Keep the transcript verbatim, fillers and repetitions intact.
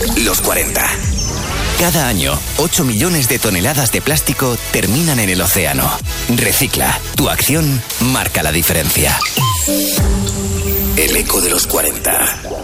Los cuarenta. Cada año, ocho millones de toneladas de plástico terminan en el océano. Recicla. Tu acción marca la diferencia. El eco de los cuarenta.